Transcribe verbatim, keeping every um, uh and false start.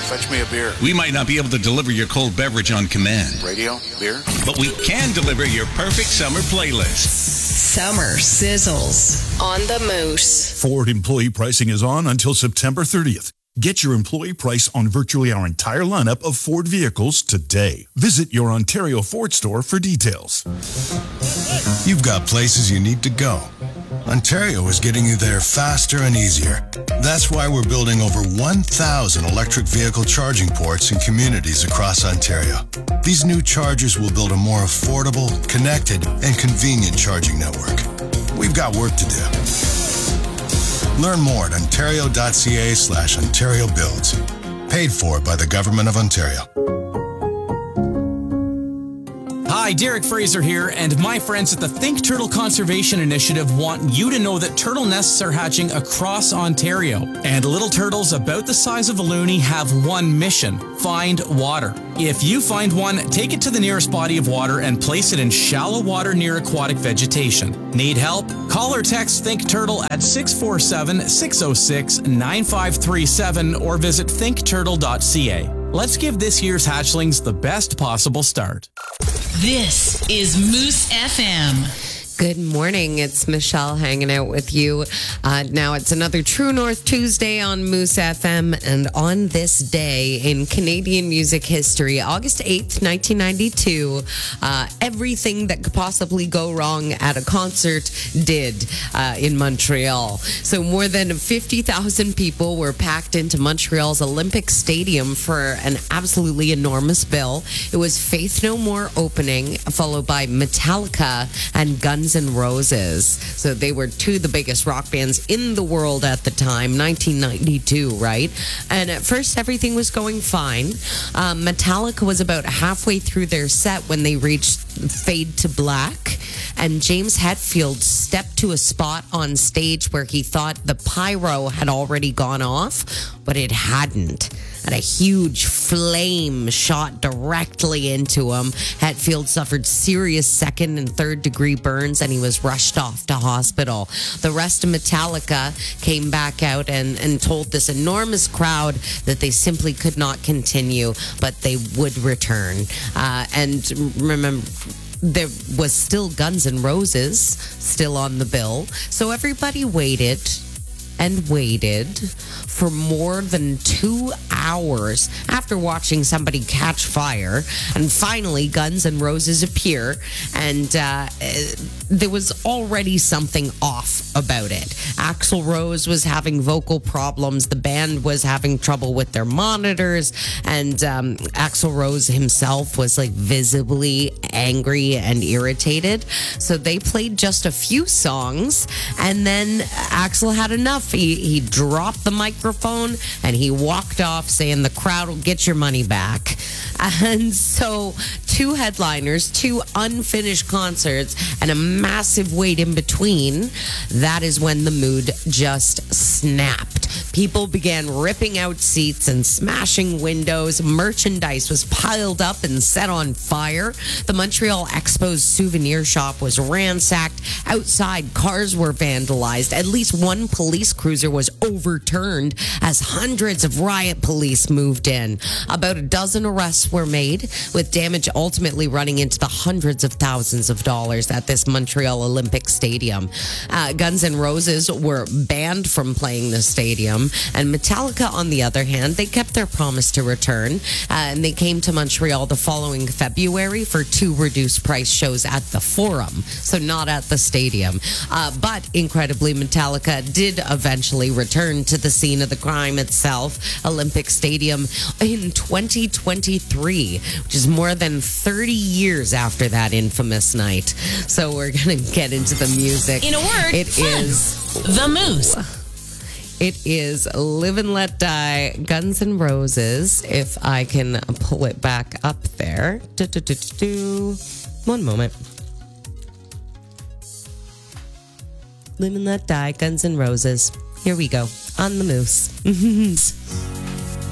Fetch me a beer. We might not be able to deliver your cold beverage on command. Radio? Beer? But we can deliver your perfect summer playlist. Summer sizzles on the Moose. Ford employee pricing is on until September thirtieth. Get your employee price on virtually our entire lineup of Ford vehicles today. Visit your Ontario Ford store for details. You've got places you need to go. Ontario is getting you there faster and easier. That's why we're building over one thousand electric vehicle charging ports in communities across Ontario. These new chargers will build a more affordable, connected, and convenient charging network. We've got work to do. Learn more at ontario.ca slash Ontario Builds. Paid for by the Government of Ontario. Hi, Derek Fraser here, and my friends at the Think Turtle Conservation Initiative want you to know that turtle nests are hatching across Ontario. And little turtles about the size of a loonie have one mission: find water. If you find one, take it to the nearest body of water and place it in shallow water near aquatic vegetation. Need help? Call or text Think Turtle at six four seven, six oh six, nine five three seven or visit think turtle dot c a. Let's give this year's hatchlings the best possible start. This is Moose F M. Good morning. It's Michelle hanging out with you. Uh, now it's another True North Tuesday on Moose F M. And on this day in Canadian music history, August eighth, nineteen ninety-two, uh, everything that could possibly go wrong at a concert did uh, in Montreal. So more than fifty thousand people were packed into Montreal's Olympic Stadium for an absolutely enormous bill. It was Faith No More opening, followed by Metallica and Guns N' Roses. So they were two of the biggest rock bands in the world at the time, nineteen ninety-two, right? And at first, everything was going fine. Um, Metallica was about halfway through their set when they reached Fade to Black, and James Hetfield stepped to a spot on stage where he thought the pyro had already gone off, but it hadn't. And a huge flame shot directly into him. Hetfield suffered serious second and third degree burns, and he was rushed off to hospital. The rest of Metallica came back out and, and told this enormous crowd that they simply could not continue, but they would return. Uh, and remember, there was still Guns N' Roses still on the bill. So everybody waited and waited for more than two hours after watching somebody catch fire. And finally, Guns N' Roses appear, and uh, there was already something off about it. Axl Rose was having vocal problems. The band was having trouble with their monitors, and um, Axl Rose himself was like visibly angry and irritated. So they played just a few songs, and then Axl had enough. He, he dropped the microphone and he walked off saying the crowd will get your money back. And so two headliners, two unfinished concerts, and a massive wait in between. That is when the mood just snapped. People began ripping out seats and smashing windows. Merchandise was piled up and set on fire. The Montreal Expo's souvenir shop was ransacked. Outside, cars were vandalized. At least one police cruiser was overturned as hundreds of riot police moved in. About a dozen arrests were made, with damage ultimately running into the hundreds of thousands of dollars at this Montreal Olympic Stadium. Uh, Guns N' Roses were banned from playing the stadium, and Metallica, on the other hand, they kept their promise to return, uh, and they came to Montreal the following February for two reduced price shows at the Forum, so not at the stadium. Uh, but incredibly, Metallica did eventually return to the scene of the crime itself, Olympic Stadium, in twenty twenty-three, which is more than thirty years after that infamous night. So we're going to get into the music. In a word, it fun. is The Moose. It is Live and Let Die, Guns N' Roses. If I can pull it back up there. Do, do, do, do, do. One moment. Live and Let Die, Guns N' Roses. Here we go, on the Moose.